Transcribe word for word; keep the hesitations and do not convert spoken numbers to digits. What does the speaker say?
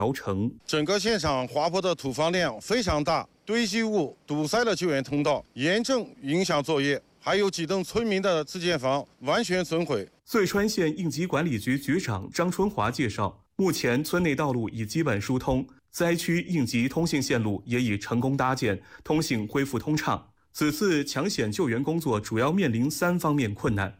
姚成， 整个现场滑坡的土方量非常大，堆积物堵塞了救援通道，严重影响作业。还有几栋村民的自建房完全损毁。 遂川县应急管理局局长张春华介绍，目前村内道路已基本疏通，灾区应急通信线路也已成功搭建，通信恢复通畅。此次抢险救援工作主要面临三方面困难：